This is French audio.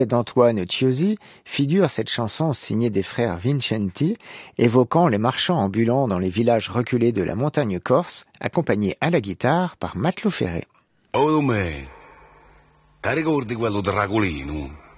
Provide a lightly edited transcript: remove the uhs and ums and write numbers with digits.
d'Antoine Chiosi figure cette chanson signée des frères Vincenti, évoquant les marchands ambulants dans les villages reculés de la montagne corse, accompagnés à la guitare par Matelot Ferré. Oh, me, ti ricordi quello Draculino?